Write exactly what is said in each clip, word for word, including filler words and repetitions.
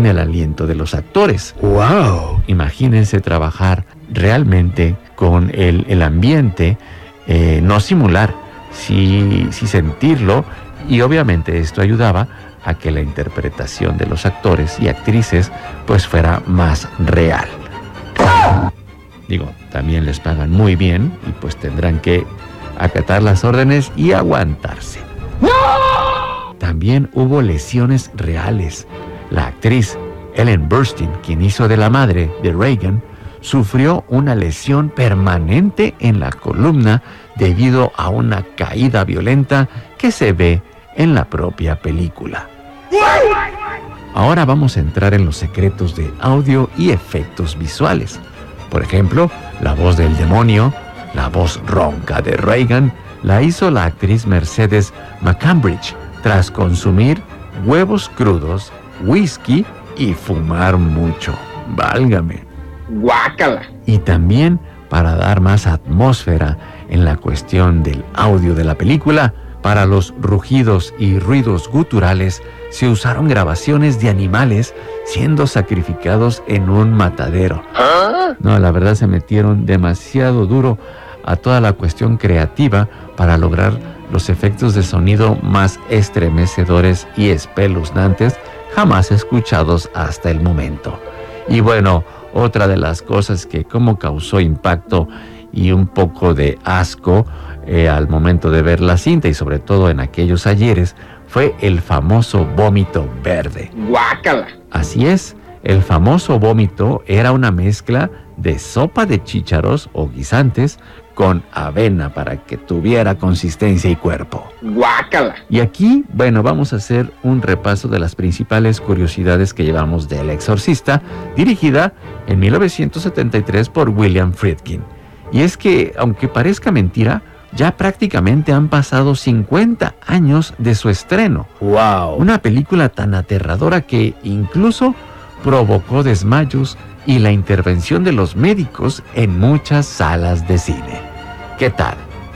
en el aliento de los actores. ¡Wow! Imagínense trabajar realmente con el, el ambiente, eh, no simular, sí, sí sentirlo, y obviamente esto ayudaba a que la interpretación de los actores y actrices pues fuera más real. Digo, también les pagan muy bien y pues tendrán que acatar las órdenes y aguantarse. También hubo lesiones reales. La actriz Ellen Burstyn, quien hizo de la madre de Reagan, sufrió una lesión permanente en la columna debido a una caída violenta que se ve en la propia película. Ahora vamos a entrar en los secretos de audio y efectos visuales. Por ejemplo, la voz del demonio, la voz ronca de Reagan, la hizo la actriz Mercedes McCambridge tras consumir huevos crudos, whisky y fumar mucho. Válgame. ¡Guácala! Y también, para dar más atmósfera en la cuestión del audio de la película, para los rugidos y ruidos guturales se usaron grabaciones de animales siendo sacrificados en un matadero. ¿Ah? No, la verdad se metieron demasiado duro a toda la cuestión creativa para lograr los efectos de sonido más estremecedores y espeluznantes jamás escuchados hasta el momento. Y bueno, otra de las cosas que como causó impacto y un poco de asco eh, al momento de ver la cinta y sobre todo en aquellos ayeres fue el famoso vómito verde. ¡Guácala! Así es, el famoso vómito era una mezcla de sopa de chícharos o guisantes con avena para que tuviera consistencia y cuerpo. ¡Guácala! Y aquí, bueno, vamos a hacer un repaso de las principales curiosidades que llevamos de El Exorcista, dirigida en mil novecientos setenta y tres por William Friedkin. Y es que, aunque parezca mentira, ya prácticamente han pasado cincuenta años de su estreno. ¡Wow! Una película tan aterradora que incluso provocó desmayos y la intervención de los médicos en muchas salas de cine. ¿Qué tal?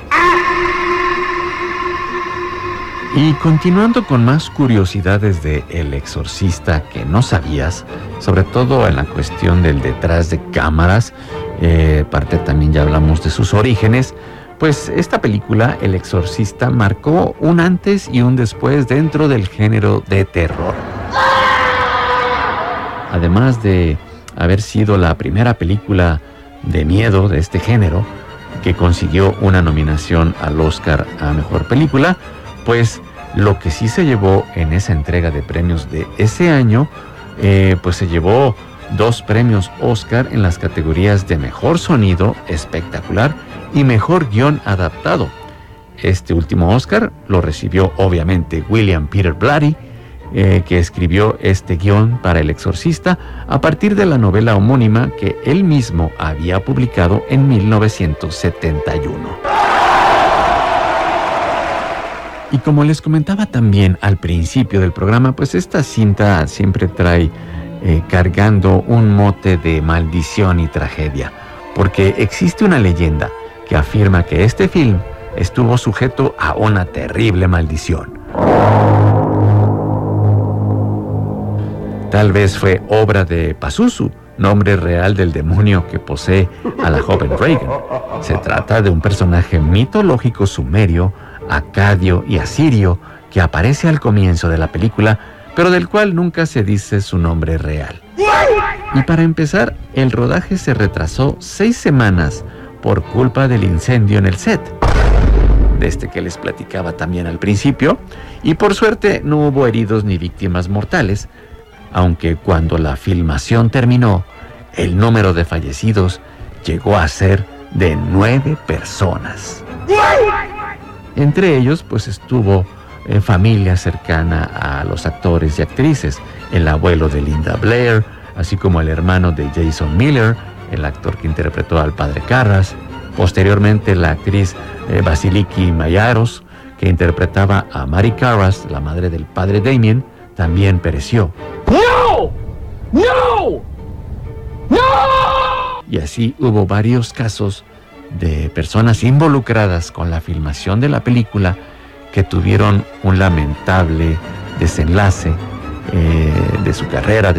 Y continuando con más curiosidades de El Exorcista que no sabías, sobre todo en la cuestión del detrás de cámaras, eh, parte también ya hablamos de sus orígenes, pues esta película, El Exorcista, marcó un antes y un después dentro del género de terror. Además de haber sido la primera película de miedo de este género que consiguió una nominación al Oscar a Mejor Película, pues lo que sí se llevó en esa entrega de premios de ese año, eh, pues se llevó dos premios Oscar en las categorías de Mejor Sonido Espectacular y Mejor Guión Adaptado. Este último Oscar lo recibió obviamente William Peter Blatty, eh, que escribió este guión para El Exorcista a partir de la novela homónima que él mismo había publicado en mil novecientos setenta y uno. Y como les comentaba también al principio del programa, pues esta cinta siempre trae eh, cargando un mote de maldición y tragedia, porque existe una leyenda que afirma que este film estuvo sujeto a una terrible maldición. Tal vez fue obra de Pazuzu, nombre real del demonio que posee a la joven Reagan. Se trata de un personaje mitológico sumerio, acadio y asirio que aparece al comienzo de la película, pero del cual nunca se dice su nombre real. Y para empezar, el rodaje se retrasó seis semanas por culpa del incendio en el set, de este que les platicaba también al principio, y por suerte no hubo heridos ni víctimas mortales, aunque cuando la filmación terminó, el número de fallecidos llegó a ser de nueve personas. Entre ellos, pues estuvo eh, familia cercana a los actores y actrices, el abuelo de Linda Blair, así como el hermano de Jason Miller, el actor que interpretó al padre Karras, posteriormente la actriz eh, Vasiliki Mayaros, que interpretaba a Mary Karras, la madre del padre Damien, también pereció. ¡No! ¡No! ¡No! Y así hubo varios casos de personas involucradas con la filmación de la película que tuvieron un lamentable desenlace eh, de su carrera, de